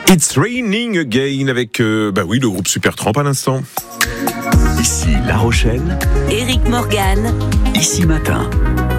It's Raining Again avec le groupe Supertramp à l'instant. Ici La Rochelle, Éric Morgan, Ici Matin.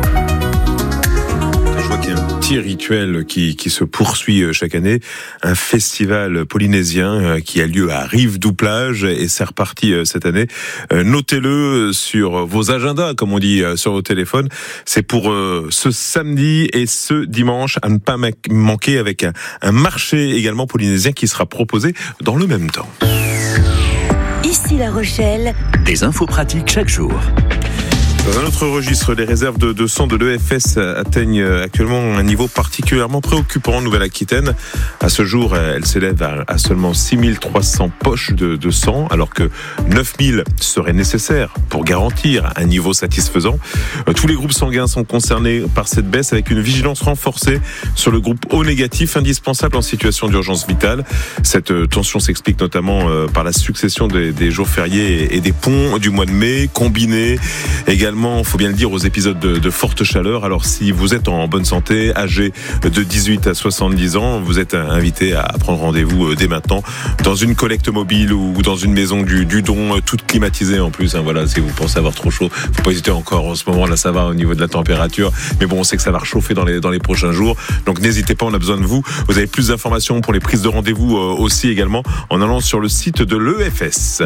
Je vois qu'il y a un petit rituel qui se poursuit chaque année, un festival polynésien qui a lieu à Rive-du-Plage et c'est reparti cette année. Notez-le sur vos agendas, comme on dit sur vos téléphones. C'est pour ce samedi et ce dimanche à ne pas manquer avec un marché également polynésien qui sera proposé dans le même temps. Ici La Rochelle. Des infos pratiques chaque jour. Dans un autre registre, les réserves de sang de l'EFS atteignent actuellement un niveau particulièrement préoccupant en Nouvelle-Aquitaine. À ce jour, elles s'élèvent à seulement 6300 poches de sang, alors que 9000 seraient nécessaires pour garantir un niveau satisfaisant. Tous les groupes sanguins sont concernés par cette baisse, avec une vigilance renforcée sur le groupe O négatif, indispensable en situation d'urgence vitale. Cette tension s'explique notamment par la succession des jours fériés et des ponts du mois de mai, combinés également, il faut bien le dire, aux épisodes de forte chaleur. Alors si vous êtes en bonne santé, âgé de 18 à 70 ans, vous êtes invité à prendre rendez-vous dès maintenant dans une collecte mobile ou dans une maison du don, toute climatisée en plus. Voilà, si vous pensez avoir trop chaud, faut pas hésiter encore. En ce moment, là, ça va au niveau de la température. Mais bon, on sait que ça va réchauffer dans les prochains jours. Donc n'hésitez pas, on a besoin de vous. Vous avez plus d'informations pour les prises de rendez-vous aussi également en allant sur le site de l'EFS.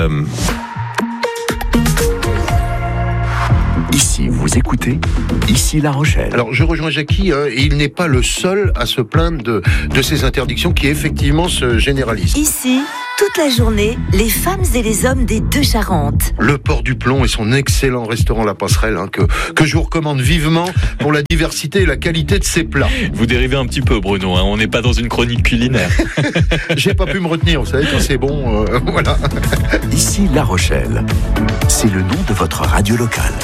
Ici, vous écoutez, Ici La Rochelle. Alors, je rejoins Jackie, et il n'est pas le seul à se plaindre de ces interdictions qui effectivement se généralisent. Ici, toute la journée, les femmes et les hommes des deux Charentes. Le Port du Plomb et son excellent restaurant La Passerelle, que je vous recommande vivement pour la diversité et la qualité de ses plats. Vous dérivez un petit peu, Bruno, on n'est pas dans une chronique culinaire. J'ai pas pu me retenir, vous savez, quand c'est bon, voilà. Ici La Rochelle, c'est le nom de votre radio locale.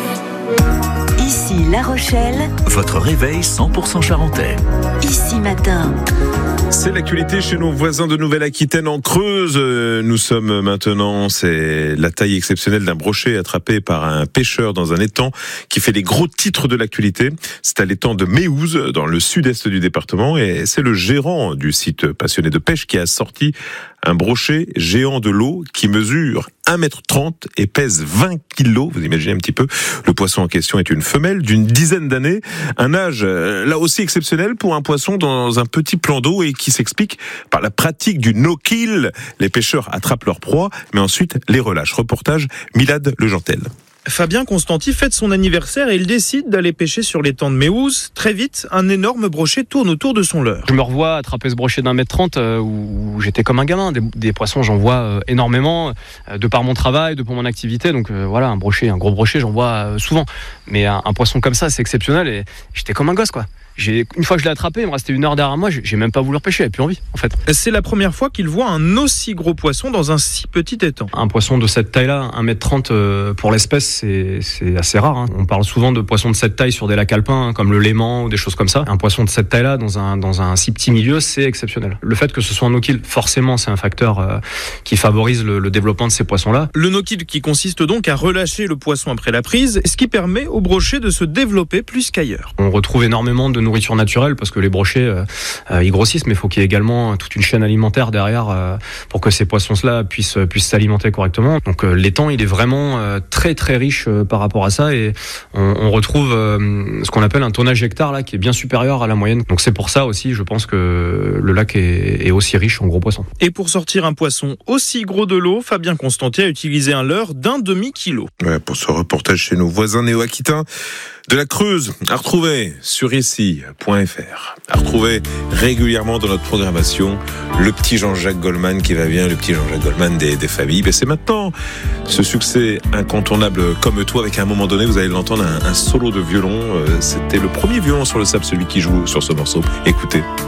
Ici La Rochelle, votre réveil 100% charentais. Ici Matin. C'est l'actualité chez nos voisins de Nouvelle-Aquitaine en Creuse. Nous sommes maintenant, c'est la taille exceptionnelle d'un brochet attrapé par un pêcheur dans un étang qui fait les gros titres de l'actualité. C'est à l'étang de Méouze, dans le sud-est du département, et c'est le gérant du site passionné de pêche qui a sorti un brochet géant de l'eau qui mesure 1,30 m et pèse 20 kg. Vous imaginez un petit peu. Le poisson en question est une femelle d'une dizaine d'années. Un âge, là aussi exceptionnel pour un poisson dans un petit plan d'eau et qui s'explique par la pratique du no-kill. Les pêcheurs attrapent leur proie, mais ensuite les relâchent. Reportage Milad Legentel. Fabien Constanti fête son anniversaire et il décide d'aller pêcher sur l'étang de Méouze. Très vite, un énorme brochet tourne autour de son leurre. Je me revois attraper ce brochet d'1,30 m où j'étais comme un gamin. Des poissons, j'en vois énormément, de par mon travail, de par mon activité. Donc voilà, un gros brochet, j'en vois souvent. Mais un poisson comme ça, c'est exceptionnel et j'étais comme un gosse, quoi. Une fois que je l'ai attrapé, il me restait 1 heure derrière moi, j'ai même pas voulu repêcher, j'avais plus envie en fait. C'est la première fois qu'il voit un aussi gros poisson dans un si petit étang. Un poisson de cette taille-là, 1,30 m pour l'espèce, c'est assez rare. On parle souvent de poissons de cette taille sur des lacs alpins, comme le Léman ou des choses comme ça. Un poisson de cette taille-là, dans un si petit milieu, c'est exceptionnel. Le fait que ce soit un no-kill, forcément, c'est un facteur qui favorise le développement de ces poissons-là. Le no-kill qui consiste donc à relâcher le poisson après la prise, ce qui permet au brochet de se développer plus qu'ailleurs. On retrouve énormément de nourriture naturelle parce que les brochets ils grossissent, mais il faut qu'il y ait également toute une chaîne alimentaire derrière pour que ces poissons-là puissent s'alimenter correctement. Donc l'étang il est vraiment très très riche par rapport à ça et on retrouve ce qu'on appelle un tonnage hectare là qui est bien supérieur à la moyenne. Donc c'est pour ça aussi je pense que le lac est aussi riche en gros poissons. Et pour sortir un poisson aussi gros de l'eau, Fabien Constanti a utilisé un leurre d'1 demi-kilo. Ouais, pour ce reportage chez nos voisins néo-aquitains de la Creuse, à retrouver sur ici.fr, à retrouver régulièrement dans notre programmation le petit Jean-Jacques Goldman qui va bien, le petit Jean-Jacques Goldman des familles. Ben c'est maintenant ce succès incontournable comme toi, avec à un moment donné, vous allez l'entendre, un solo de violon. C'était le premier violon sur le sable, celui qui joue sur ce morceau. Écoutez.